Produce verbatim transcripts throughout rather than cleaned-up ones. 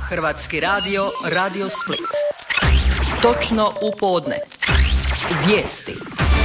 Hrvatski radio, Radio Split. Točno u podne. Vijesti.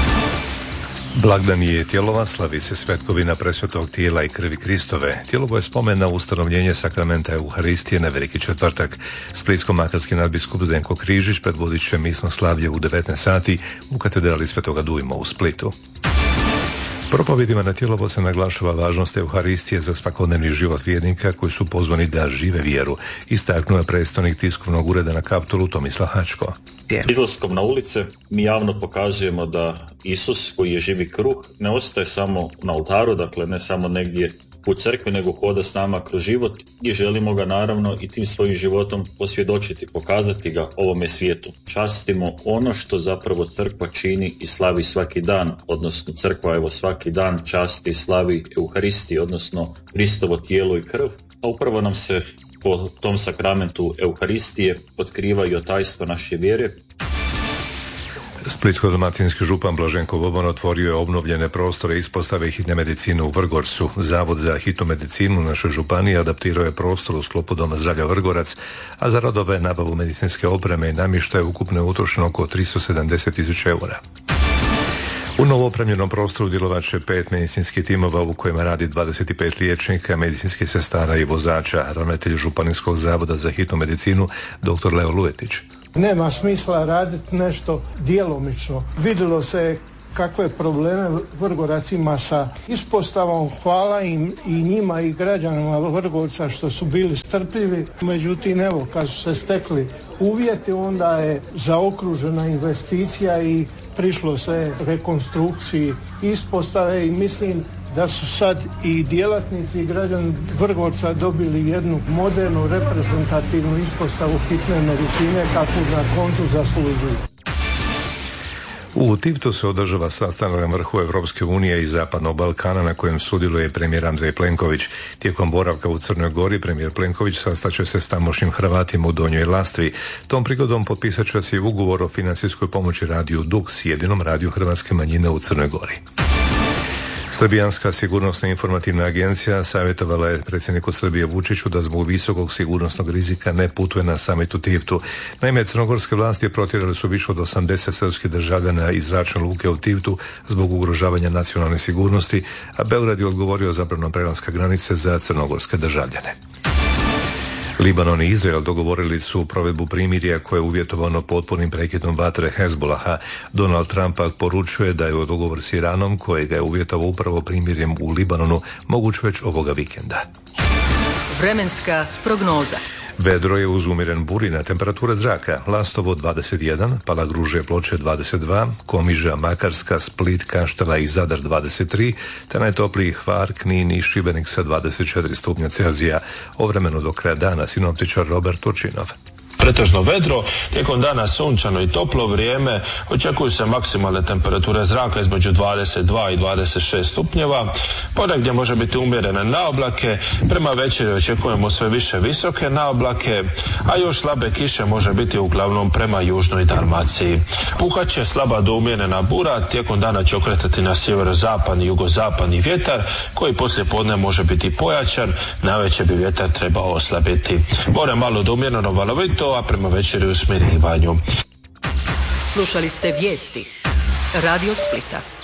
Blagdan je Tjelova, slavi se svetkovina presvetog tijela i krvi Kristove. Tjelovo je spomen na ustanovljenje sakramenta Euharistije na Veliki četvrtak. Splitsko-makarski nadbiskup Zdenko Križić predvodit će misno slavlje u devetnaest sati u katedrali Svetoga Dujma u Splitu. Propovedima na Tjelovo se naglašava važnost Euharistije za svakodnevni život vjernika koji su pozvani da žive vjeru, istaknuo je predstavnik tiskovnog ureda na Kaptolu Tomislav Hačko. Izlaskom na ulice mi javno pokazujemo da Isus, koji je živi kruh, ne ostaje samo na oltaru, dakle ne samo negdje u crkvi, nego hoda s nama kroz život i želimo ga naravno i tim svojim životom posvjedočiti, pokazati ga ovome svijetu. Častimo ono što zapravo crkva čini i slavi svaki dan, odnosno crkva evo svaki dan časti i slavi Euharistiju, odnosno Kristovo tijelo i krv, a upravo nam se po tom sakramentu Euharistije otkrivaju tajstva naše vjere. Splitsko-dalmatinski župan Blaženko Boban otvorio je obnovljene prostore ispostave hitne medicine u Vrgorcu. Zavod za hitnu medicinu naše županije adaptirao je prostor u sklopu Doma zdravlja Vrgorac, a za radove, nabavu medicinske opreme i namještaje ukupno je utrošeno oko tristo sedamdeset tisuća eura. U novoopremljenom prostoru djelovat će pet medicinskih timova u kojima radi dvadeset pet liječnika, medicinskih sestara i vozača. Ravnatelj Županijskog zavoda za hitnu medicinu dr. Leo Lujetić. Nema smisla raditi nešto djelomično. Vidjelo se kakve probleme Vrgorac ima sa ispostavom. Hvala im i njima i građanima Vrgorca što su bili strpljivi. Međutim, evo, kad su se stekli uvjeti, onda je zaokružena investicija i prišlo se rekonstrukciji ispostave i mislim da su sad i djelatnici i građani Vrgorca dobili jednu modernu reprezentativnu ispostavu hitne medicine kakvu na koncu zaslužuju. U Tivtu se održava sastanak na vrhu Europske unije i Zapadnog Balkana na kojem sudjeluje premijer Andrej Plenković. Tijekom boravka u Crnoj Gori premijer Plenković sastaće se s tamošnjim Hrvatima u Donjoj Lastvi. Tom prigodom potpisat će se i ugovor o financijskoj pomoći radiju Dux, jedinom radiju hrvatske manjine u Crnoj Gori. Srbijanska sigurnosna informativna agencija savjetovala je predsjedniku Srbije Vučiću da zbog visokog sigurnosnog rizika ne putuje na summit u Tivtu. Naime, crnogorske vlasti protjerale su više od osamdeset srpskih državljana iz zračne luke u Tivtu zbog ugrožavanja nacionalne sigurnosti, a Beograd je odgovorio zabranom prelaska granice za crnogorske državljane. Libanon i Izrael dogovorili su provedbu primirja koje je uvjetovano potpunim prekidom vatre Hezbolaha. Donald Trump poručuje da je u dogovor s Iranom, kojega je uvjetovao upravo primirjem u Libanonu, moguć već ovoga vikenda. Vremenska prognoza. Vedro je uz umjeren burina, temperatura zraka Lastovo dvadeset jedan, Palagruže Ploče dvadeset dva, Komiža, Makarska, Split, Kaštela i Zadar dvadeset tri, te najtopliji Hvar, Knin i Šibenik sa dvadeset četiri stupnja Celzija. O vremenu do kraja dana sinoptičar Robert Točinov. Pretežno vedro, tijekom dana sunčano i toplo vrijeme, očekuju se maksimalne temperature zraka između dvadeset dva i dvadeset šest stupnjeva, ponegdje može biti umjerene naoblake, prema večeri očekujemo sve više visoke naoblake, a još slabe kiše može biti uglavnom prema južnoj Dalmaciji. Puhat će slaba do umjerena bura, tijekom dana će okretati na sjeverozapadni i jugozapadni vjetar, koji poslije podne može biti pojačan, navečer bi vjetar trebao oslabiti. More malo do umjereno valovito, a prema večeri u smirivanju. Slušali ste vijesti Radio Splita.